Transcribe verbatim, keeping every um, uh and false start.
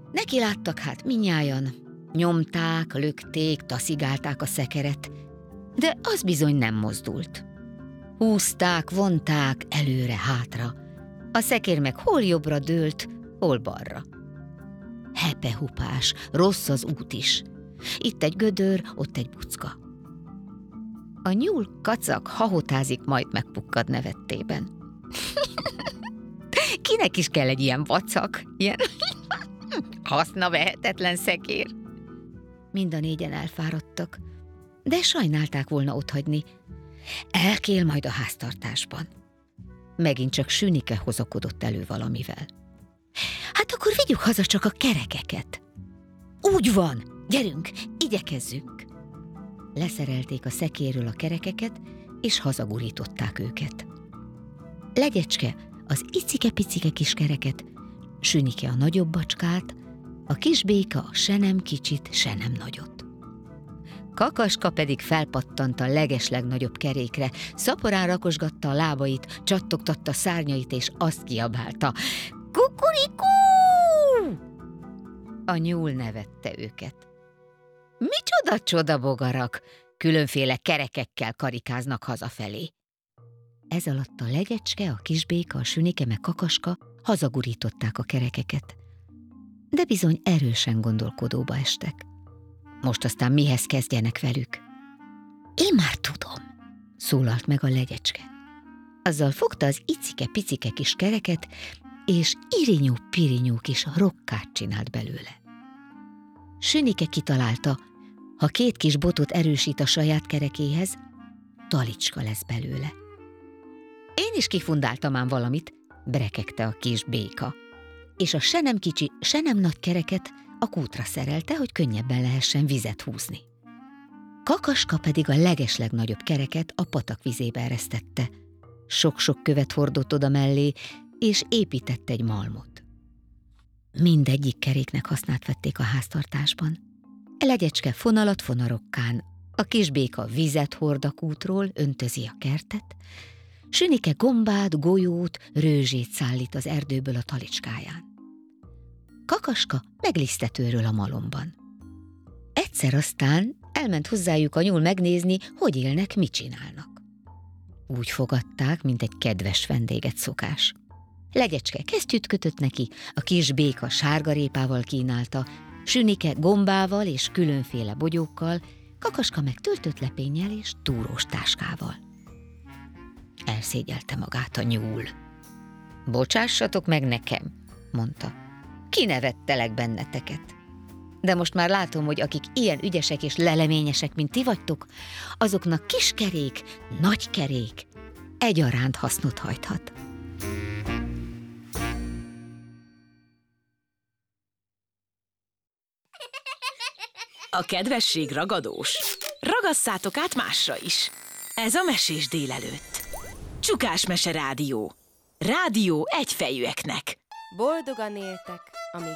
Neki láttak hát mindnyájan. Nyomták, lökték, taszigálták a szekeret, de az bizony nem mozdult. Húzták, vonták előre-hátra. A szekér meg hol jobbra dőlt, hol balra. Hepehupás, rossz az út is. Itt egy gödör, ott egy bucka. A nyúl kacak hahotázik, majd megpukkad nevettében. Kinek is kell egy ilyen vacak, ilyen hasznavehetetlen szekér? Mind a négyen elfáradtak, de sajnálták volna otthagyni. Elkél majd a háztartásban. Megint csak Sünike hozakodott elő valamivel. Hát akkor vigyük haza csak a kerekeket. Úgy van, gyerünk, igyekezzünk. Leszerelték a szekérről a kerekeket, és hazagurították őket. Legyecske az icike-picike kis kereket, Sünike a nagyobb bacskát, a kis béka a se nem kicsit, se nem nagyot. Kakaska pedig felpattant a legeslegnagyobb kerékre, szaporán rakosgatta a lábait, csattogtatta szárnyait, és azt kiabálta: Kukurikú! A nyúl nevette őket. Micsoda csodabogarak, különféle kerekekkel karikáznak hazafelé. Ez alatt a Legyecske, a kisbéka, a Sünike meg Kakaska hazagurították a kerekeket. De bizony erősen gondolkodóba estek. Most aztán mihez kezdjenek velük? Én már tudom, szólalt meg a Legyecske. Azzal fogta az icike-picike kis kereket, és irinyú-pirinyú kis rokkát csinált belőle. Sünike kitalálta, ha két kis botot erősít a saját kerekéhez, talicska lesz belőle. Én is kifundáltam ám valamit, brekegte a kis béka, és a se nem kicsi, se nem nagy kereket a kútra szerelte, hogy könnyebben lehessen vizet húzni. Kakaska pedig a legeslegnagyobb kereket a patak vizébe eresztette. Sok-sok követ hordott oda mellé, és épített egy malmot. Mindegyik keréknek hasznát vették a háztartásban. Legyecske fonalat fonarokkán, a kis béka vizet hord a kútról, öntözi a kertet, Sünike gombát, golyót, rőzsét szállít az erdőből a talicskáján. Kakaska meglisztetőről a malomban. Egyszer aztán elment hozzájuk a nyúl megnézni, hogy élnek, mit csinálnak. Úgy fogadták, mint egy kedves vendéget szokás. Legyecske kesztyűt kötött neki, a kis béka sárgarépával kínálta, Sünike gombával és különféle bogyókkal, Kakaska meg töltött lepénnyel és túrós táskával. Elszégyelte magát a nyúl. Bocsássatok meg nekem, mondta. Kinevettelek benneteket. De most már látom, hogy akik ilyen ügyesek és leleményesek, mint ti vagytok, azoknak kis kerék, nagy kerék egyaránt hasznot hajthat. A kedvesség ragadós. Ragasszátok át másra is. Ez a Mesés délelőtt. Csukás Mese Rádió. Rádió egyfejűeknek. Boldogan éltek, amíg